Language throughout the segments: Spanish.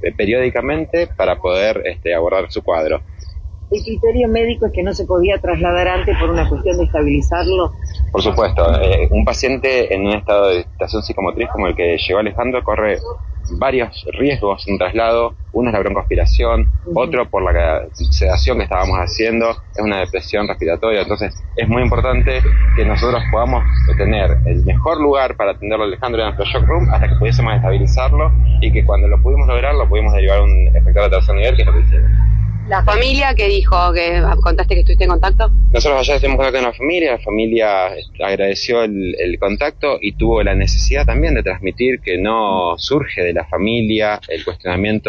periódicamente para poder abordar su cuadro. ¿El criterio médico es que no se podía trasladar antes por una cuestión de estabilizarlo? Por supuesto, un paciente en un estado de agitación psicomotriz como el que llegó Alejandro corre varios riesgos en traslado. Uno es la broncoaspiración, otro por la sedación que estábamos haciendo, es una depresión respiratoria. Entonces es muy importante que nosotros podamos tener el mejor lugar para atenderlo a Alejandro en nuestro shock room hasta que pudiésemos estabilizarlo, y que cuando lo pudimos lograr lo pudimos derivar a un efector de tercer nivel, que es lo que hicimos. ¿La familia qué dijo? ¿Que contaste que estuviste en contacto? Nosotros allá estuvimos en contacto con la familia agradeció el contacto y tuvo la necesidad también de transmitir que no surge de la familia el cuestionamiento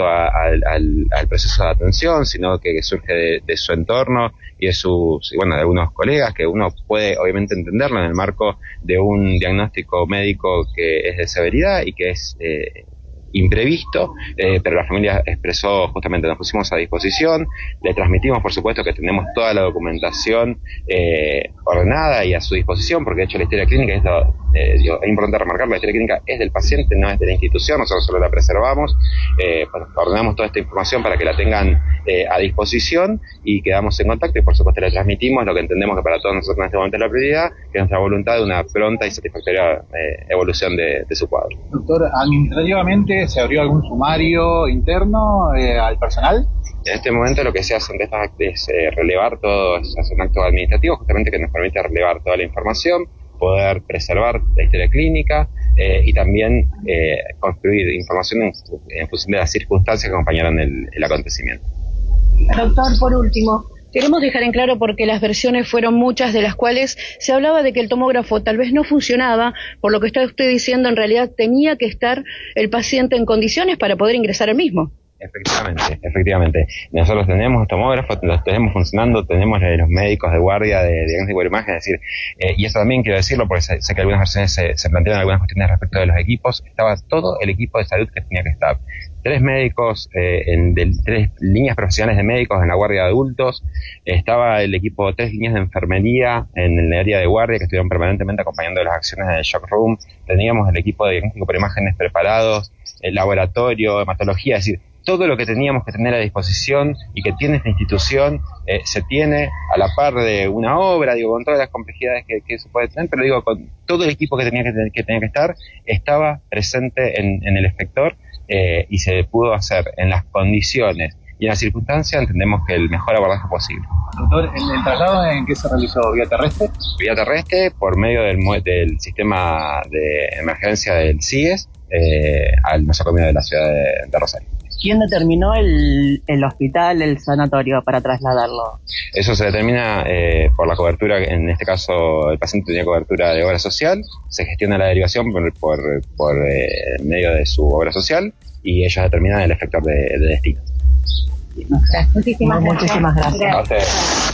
al proceso de atención, sino que surge de su entorno y de de algunos colegas, que uno puede obviamente entenderlo en el marco de un diagnóstico médico que es de severidad y que es imprevisto, pero la familia expresó, justamente nos pusimos a disposición, le transmitimos por supuesto que tenemos toda la documentación ordenada y a su disposición, porque de hecho la historia clínica es importante remarcar, la historia clínica es del paciente, no es de la institución, nosotros solo la preservamos, ordenamos toda esta información para que la tengan a disposición y quedamos en contacto, y por supuesto le transmitimos lo que entendemos que para todos nosotros en este momento es la prioridad, que es nuestra voluntad de una pronta y satisfactoria evolución de su cuadro. Doctor, administrativamente ¿se abrió algún sumario interno al personal? En este momento lo que se hace es relevar todo, se hace un acto administrativo justamente que nos permite relevar toda la información, poder preservar la historia clínica y también construir información en función de las circunstancias que acompañaron el acontecimiento. Doctor, por último, queremos dejar en claro, porque las versiones fueron muchas, de las cuales se hablaba de que el tomógrafo tal vez no funcionaba, por lo que está usted diciendo, en realidad tenía que estar el paciente en condiciones para poder ingresar al mismo. Efectivamente. Nosotros tenemos tomógrafos, los tenemos funcionando, tenemos los médicos de guardia de diagnóstico de imagen, es decir, y eso también quiero decirlo porque sé que algunas versiones se plantearon algunas cuestiones respecto de los equipos. Estaba todo el equipo de salud que tenía que estar. 3 médicos, 3 líneas profesionales de médicos en la guardia de adultos, estaba el equipo, 3 líneas de enfermería en el área de guardia que estuvieron permanentemente acompañando las acciones del shock room, teníamos el equipo de diagnóstico por imágenes preparados, el laboratorio, hematología, es decir, todo lo que teníamos que tener a disposición y que tiene esta institución se tiene a la par de una obra, con todas las complejidades que se puede tener, pero con todo el equipo que tenía que estar, estaba presente en el efector y se pudo hacer en las condiciones y en las circunstancias, entendemos que el mejor abordaje posible. Doctor, ¿el traslado en qué se realizó? ¿Vía terrestre? Vía terrestre, por medio del sistema de emergencia del CIES, al nosocomio de la ciudad de Rosario. ¿Quién determinó el hospital, el sanatorio para trasladarlo? Eso se determina por la cobertura, en este caso el paciente tenía cobertura de obra social, se gestiona la derivación por medio de su obra social y ellos determinan el efector de destino. Muchísimas gracias. A ustedes.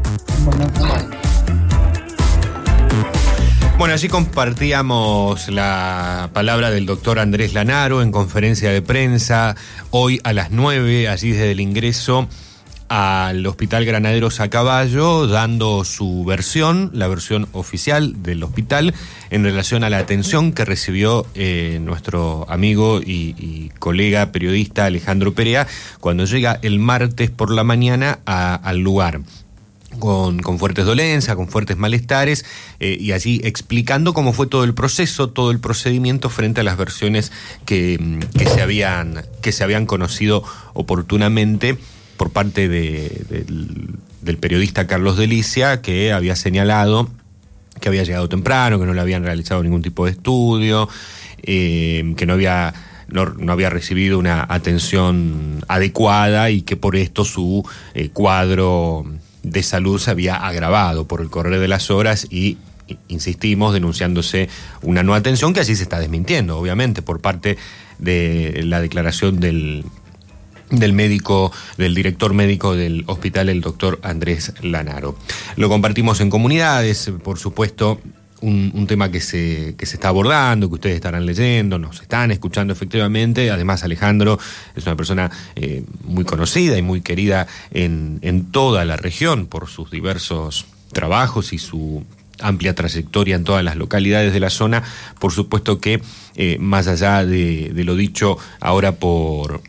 Bueno, allí compartíamos la palabra del doctor Andrés Lanaro en conferencia de prensa hoy a las 9, allí desde el ingreso al Hospital Granaderos a Caballo, dando su versión, la versión oficial del hospital, en relación a la atención que recibió nuestro amigo y colega periodista Alejandro Perea cuando llega el martes por la mañana al lugar. Con fuertes dolencias, con fuertes malestares, y allí explicando cómo fue todo el proceso, todo el procedimiento frente a las versiones que se habían conocido oportunamente por parte del periodista Carlos Delicia, que había señalado que había llegado temprano, que no le habían realizado ningún tipo de estudio, que no había recibido una atención adecuada y que por esto su cuadro de salud se había agravado por el correr de las horas y, insistimos, denunciándose una no atención que allí se está desmintiendo, obviamente, por parte de la declaración del médico, del director médico del hospital, el doctor Andrés Lanaro. Lo compartimos en comunidades, por supuesto, un tema que se está abordando, que ustedes estarán leyendo, nos están escuchando efectivamente. Además, Alejandro es una persona muy conocida y muy querida en toda la región por sus diversos trabajos y su amplia trayectoria en todas las localidades de la zona. Por supuesto que más allá de lo dicho ahora por